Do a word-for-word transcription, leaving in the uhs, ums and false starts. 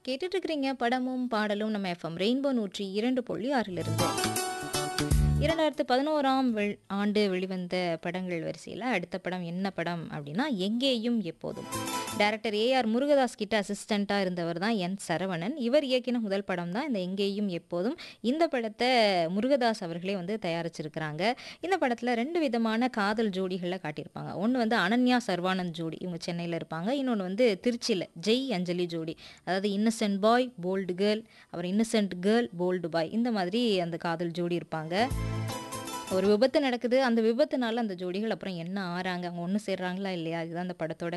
கேட்டுட்டு இருக்கிறீங்க படமும் பாடலும் நம்ம எஃப்எம் ரெயின்போ நூற்றி இரண்டு புள்ளி ஆறிலிருந்து இரண்டாயிரத்து பதினோராம் வெள் ஆண்டு வெளிவந்த படங்கள் வரிசையில் அடுத்த படம் என்ன படம் அப்படின்னா எங்கேயும் எப்போதும். டைரக்டர் ஏஆர் முருகதாஸ் கிட்ட அசிஸ்டண்ட்டாக இருந்தவர் தான் என் சரவணன். இவர் இயக்கின முதல் படம் தான் இந்த எங்கேயும் எப்போதும். இந்த படத்தை முருகதாஸ் அவர்களே வந்து தயாரிச்சிருக்கிறாங்க. இந்த படத்தில் ரெண்டு விதமான காதல் ஜோடிகளில் காட்டியிருப்பாங்க. ஒன்று வந்து அனன்யா சர்வானந்த் ஜோடி, இவங்க சென்னையில் இருப்பாங்க. இன்னொன்று வந்து திருச்சியில் ஜெய் அஞ்சலி ஜோடி, அதாவது இன்னசென்ட் பாய் போல்டு கேர்ள், அப்புறம் இன்னசென்ட் கேர்ள் போல்டு பாய், இந்த மாதிரி அந்த காதல் ஜோடி இருப்பாங்க. ஒரு விபத்து நடக்குது. அந்த விபத்துனால அந்த ஜோடிகள் அப்புறம் என்ன ஆறாங்க, அவங்க ஒன்று சேர்றாங்களா இல்லையா, இதுதான் அந்த படத்தோட